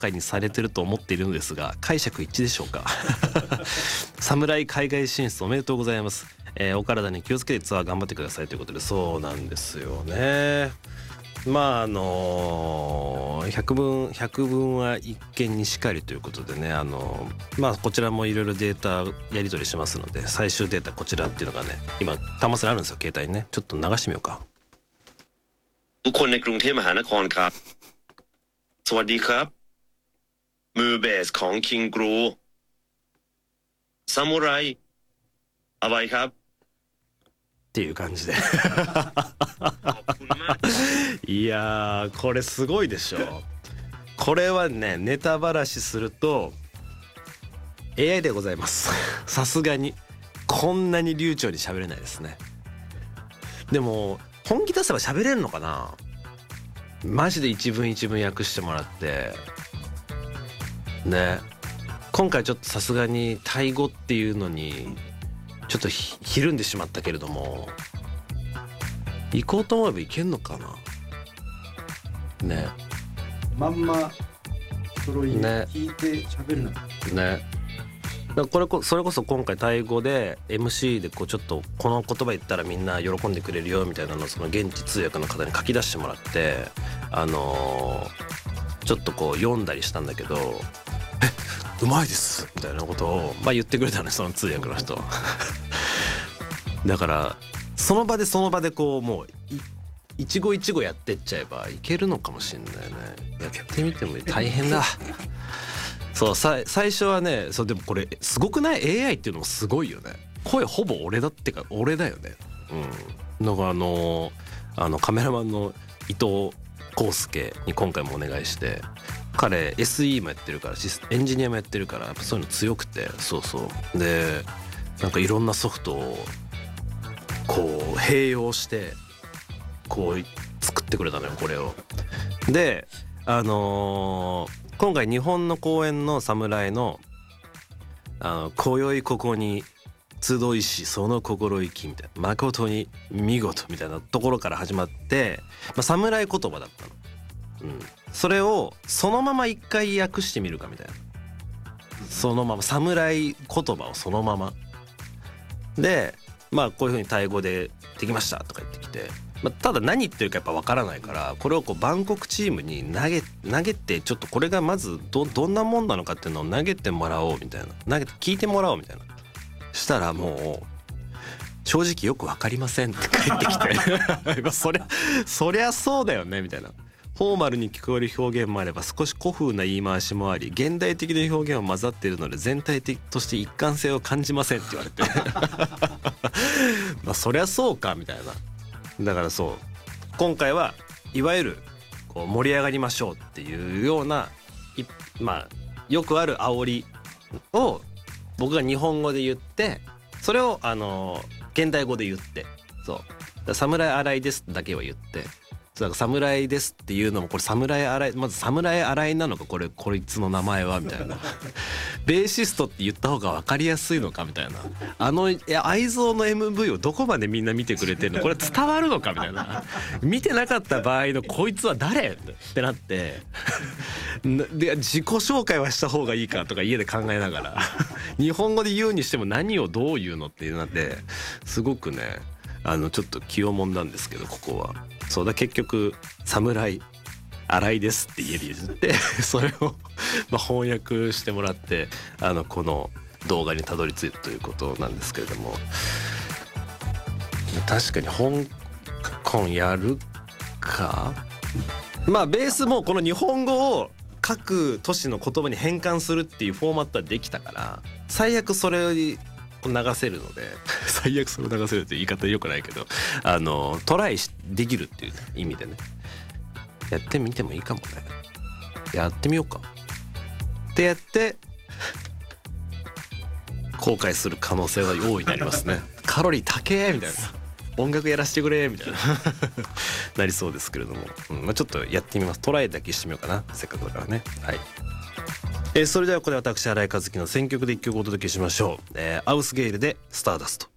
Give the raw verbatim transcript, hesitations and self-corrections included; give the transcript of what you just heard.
解にされてると思っているのですが、解釈一致でしょうか。侍海外進出おめでとうございます、えー、お体に気をつけてツアー頑張ってくださいということで、そうなんですよね。まああの百聞百聞は一見にしかりということでね、あのまあこちらもいろいろデータやり取りしますので、最終データこちらっていうのがね今端末にあるんですよ、携帯にね。ちょっと流してみようか。 ทุกคนในกรุงเทพมหานครครับสวัสดีครับมือเบสของคิงกรูซามูไรอะไรครับっていう感じでいやーこれすごいでしょ。これはねネタばらしすると エーアイ でございます。さすがにこんなに流暢に喋れないですね。でも本気出せば喋れるのかな。マジで一文一文訳してもらってね。今回ちょっとさすがにタイ語っていうのにちょっとひひるんでしまったけれども、行こうと思えば行けんのかなね。 まんまそれを聞いて喋るのね。だからこれこそれこそ今回タイ語で エムシー でこうちょっとこの言葉言ったらみんな喜んでくれるよみたいなのをその現地通訳の方に書き出してもらって、あのー、ちょっとこう読んだりしたんだけど、えうまいですみたいなことをまあ言ってくれたね、その通訳の人。だからその場でその場でこうもう一期一会やってっちゃえばいけるのかもしれないね。やってみても大変だ。そうさ最初はね、そうでもこれすごくない？ エーアイ っていうのもすごいよね。声ほぼ俺だってか俺だよね。うん。だからあのー、あのカメラマンの伊藤康介に今回もお願いして、彼 エスイー もやってるからエンジニアもやってるからやっぱそういうの強くて、そうそうでなんかいろんなソフトをこう併用してこう作ってくれたのよこれを。であのー、今回日本の公演の侍のあの今宵ここに集いしその心意気みたいな誠に見事みたいなところから始まって、まあ、侍言葉だったの、うん、それをそのまま一回訳してみるかみたいな、そのまま侍言葉をそのままで、まあこういう風にタイ語でできましたとか言ってきて、まあ、ただ何言ってるかやっぱ分からないから、これをこうバンコクチームに投げ投げてちょっとこれがまず ど, どんなもんなのかっていうのを投げてもらおうみたいな、投げて聞いてもらおうみたいな、したらもう正直よく分かりませんって返ってきてそりゃそりゃそうだよねみたいな、フォーマルに聞こえる表現もあれば少し古風な言い回しもあり現代的な表現も混ざっているので全体的として一貫性を感じませんって言われてまあそりゃそうかみたいな。だからそう今回はいわゆるこう盛り上がりましょうっていうようなまあよくある煽りを僕が日本語で言って、それをあの現代語で言って、そう侍洗いですだけは言って、侍ですっていうのもこれ侍洗いまず侍洗いなのかこれこいつの名前はみたいなベーシストって言った方が分かりやすいのかみたいな、あのいや愛憎の エムブイ をどこまでみんな見てくれてるのこれ伝わるのかみたいな、見てなかった場合のこいつは誰ってなってで自己紹介はした方がいいかとか家で考えながら日本語で言うにしても何をどう言うのっていうのですごくねあのちょっと気をもんだんですけど、ここはそうだ結局侍洗いですって言えるよってそれをまあ翻訳してもらってあのこの動画にたどり着いたということなんですけれども、確かに香港やるか、まあベースもこの日本語を各都市の言葉に変換するっていうフォーマットはできたから、最悪それを流せるので最悪それを流せるって言い方よくないけど、あのトライできるっていう意味でねやってみてもいいかもね。やってみようかってやって後悔する可能性は大いになりますねカロリー高えみたいな、音楽やらせてくれみたいななりそうですけれども、うんまあ、ちょっとやってみます。トライだけしてみようかな、せっかくだからね。はい、えー、それではここで私新井和樹の選曲で一曲お届けしましょう、えー、アウスゲイルでスターダスト。